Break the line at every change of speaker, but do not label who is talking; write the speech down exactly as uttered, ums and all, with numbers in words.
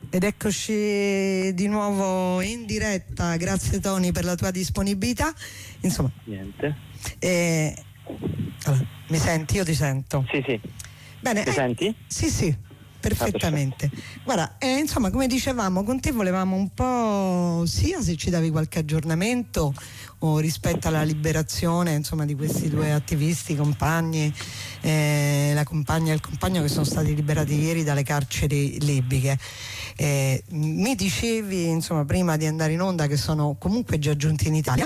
Ed eccoci di nuovo in diretta, grazie Tony per la tua disponibilità. Insomma,
niente.
Eh, allora, mi senti? Io ti sento.
Sì, sì.
Bene.
Mi
eh,
senti?
Sì, sì, perfettamente. Ah, Guarda, eh, insomma, come dicevamo, con te volevamo un po' sia se ci davi qualche aggiornamento o rispetto alla liberazione, insomma, di questi due attivisti, compagni, eh, la compagna e il compagno che sono stati liberati ieri dalle carceri libiche. Eh, mi dicevi, insomma, prima di andare in onda che sono comunque già giunti in Italia.